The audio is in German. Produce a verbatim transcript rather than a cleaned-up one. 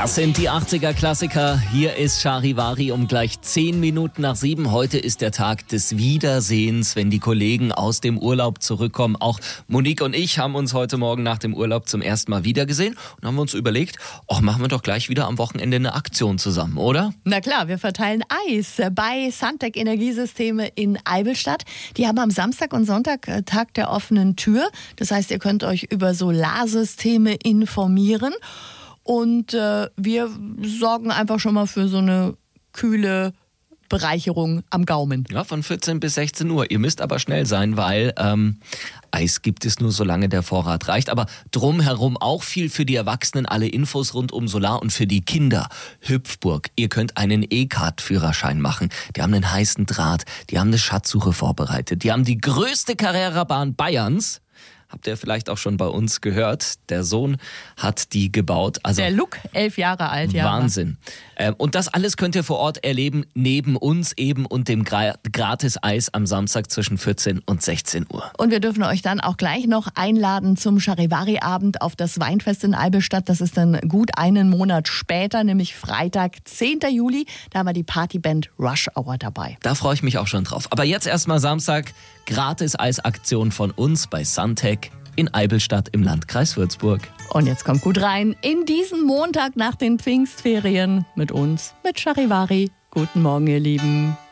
Das sind die achtziger-Klassiker. Hier ist Charivari um gleich zehn Minuten nach sieben. Heute ist der Tag des Wiedersehens, wenn die Kollegen aus dem Urlaub zurückkommen. Auch Monique und ich haben uns heute Morgen nach dem Urlaub zum ersten Mal wiedergesehen und haben uns überlegt, ach, machen wir doch gleich wieder am Wochenende eine Aktion zusammen, oder? Na klar, wir verteilen Eis bei Suntec Energiesysteme in Eivelstadt. Die haben am Samstag und Sonntag Tag der offenen Tür. Das heißt, ihr könnt euch über Solarsysteme informieren. Und äh, wir sorgen einfach schon mal für so eine kühle Bereicherung am Gaumen. Ja, von vierzehn bis sechzehn Uhr. Ihr müsst aber schnell sein, weil ähm, Eis gibt es nur, solange der Vorrat reicht. Aber drumherum auch viel für die Erwachsenen. Alle Infos rund um Solar und für die Kinder. Hüpfburg. Ihr könnt einen E-Kart-Führerschein machen. Die haben einen heißen Draht. Die haben eine Schatzsuche vorbereitet. Die haben die größte Carrera-Bahn Bayerns. Habt ihr vielleicht auch schon bei uns gehört. Der Sohn hat die gebaut. Also der Luke, elf Jahre alt. Ja. Wahnsinn. Ähm, und das alles könnt ihr vor Ort erleben, neben uns eben und dem Gra- Gratis-Eis am Samstag zwischen vierzehn und sechzehn Uhr. Und wir dürfen euch dann auch gleich noch einladen zum Charivari-Abend auf das Weinfest in Eivelstadt. Das ist dann gut einen Monat später, nämlich Freitag, zehnten Juli. Da haben wir die Partyband Rush Hour dabei. Da freue ich mich auch schon drauf. Aber jetzt erstmal Samstag, Gratis-Eisaktion von uns bei Suntec in Eivelstadt im Landkreis Würzburg. Und jetzt kommt gut rein in diesen Montag nach den Pfingstferien mit uns, mit Charivari. Guten Morgen, ihr Lieben.